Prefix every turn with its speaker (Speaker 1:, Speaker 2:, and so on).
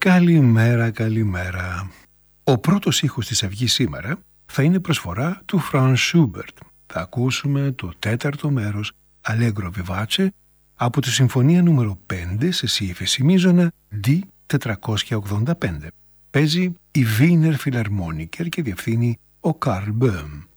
Speaker 1: Καλημέρα, καλημέρα. Ο πρώτος ήχος της Αυγής σήμερα θα είναι προσφορά του Franz Schubert. Θα ακούσουμε το τέταρτο μέρος Allegro Vivace από τη συμφωνία νούμερο 5 σε σι ύφεση μείζωνα D485. Παίζει η Wiener Philharmoniker και διευθύνει ο Karl Böhm.